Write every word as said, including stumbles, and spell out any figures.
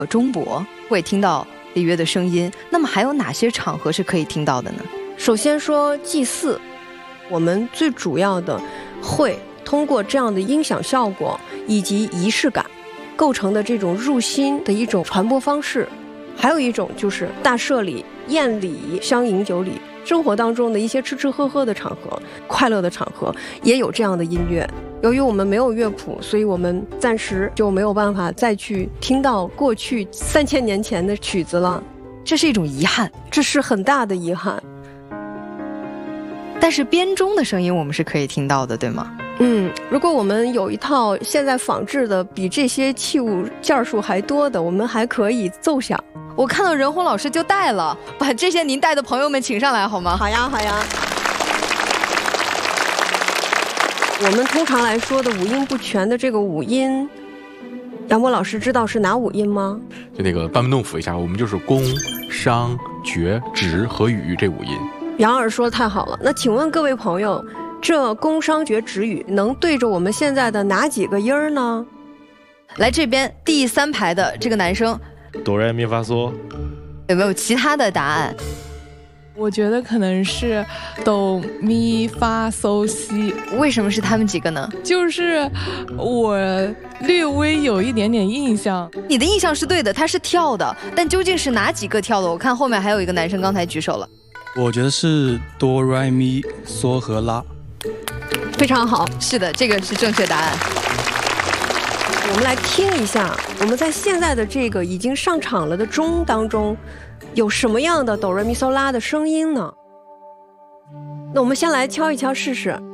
中国会听到里约的声音，那么还有哪些场合是可以听到的呢？ 首先说祭祀，我们最主要的会通过这样的音响效果以及仪式感构成的这种入心的一种传播方式。还有一种就是大社里、宴礼、相饮酒礼，生活当中的一些吃吃喝喝的场合、快乐的场合也有这样的音乐。由于我们没有乐谱，所以我们暂时就没有办法再去听到过去三千年前的曲子了， 这是一种遗憾， 这是很大的遗憾。 但是编钟的声音我们是可以听到的，对吗？ 嗯，如果我们有一套现在仿制的比这些器物件数还多的，我们还可以奏响。 我看到任红老师就带了，把这些您带的朋友们请上来好吗？ 好呀，好呀。我们通常来说的五音不全的这个五音，杨波老师知道是哪五音吗？ 就那个班门弄斧一下，我们就是宫、商、角、徵和羽这五音。 杨儿说的太好了，那请问各位朋友，这宫商角徵羽能对着我们现在的哪几个音儿呢？ 来这边第三排的这个男生， 哆来咪发嗦， 有没有其他的答案？ 我觉得可能是哆咪发嗦西。 为什么是他们几个呢？ 就是我略微有一点点印象。 你的印象是对的，他是跳的，但究竟是哪几个跳的？我看后面还有一个男生刚才举手了。 我觉得是哆来咪嗦和拉。 非常好， 是的，这个是正确答案。 我们来听一下，我们在现在的这个已经上场了的钟当中，有什么样的哆来咪嗦拉的声音呢？那我们先来敲一敲试试。